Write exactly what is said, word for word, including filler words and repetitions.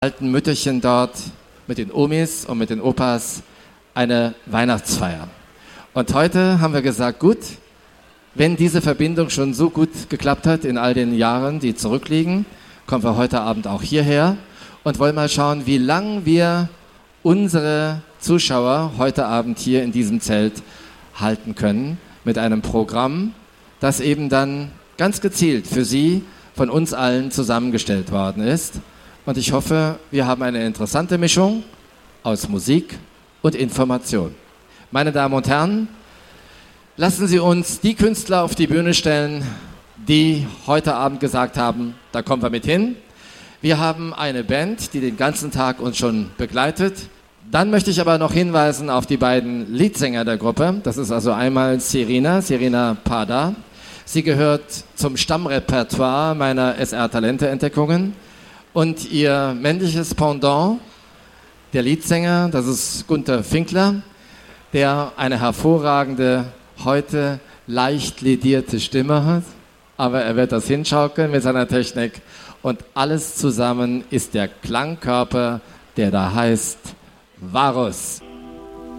alten Mütterchen dort mit den Omis und mit den Opas eine Weihnachtsfeier. Und heute haben wir gesagt, gut, wenn diese Verbindung schon so gut geklappt hat in all den Jahren, die zurückliegen, kommen wir heute Abend auch hierher und wollen mal schauen, wie lang wir unsere Zuschauer heute Abend hier in diesem Zelt halten können mit einem Programm, das eben dann ganz gezielt für Sie von uns allen zusammengestellt worden ist. Und ich hoffe, wir haben eine interessante Mischung aus Musik und Information. Meine Damen und Herren, lassen Sie uns die Künstler auf die Bühne stellen, die heute Abend gesagt haben, da kommen wir mit hin. Wir haben eine Band, die den ganzen Tag uns schon begleitet. Dann möchte ich aber noch hinweisen auf die beiden Leadsänger der Gruppe. Das ist also einmal Serena, Serena Pada. Sie gehört zum Stammrepertoire meiner S R-Talente-Entdeckungen. Und ihr männliches Pendant, der Leadsänger, das ist Gunther Finkler, der eine hervorragende, heute leicht ledierte Stimme hat. Aber er wird das hinschaukeln mit seiner Technik. Und alles zusammen ist der Klangkörper, der da heißt Varus.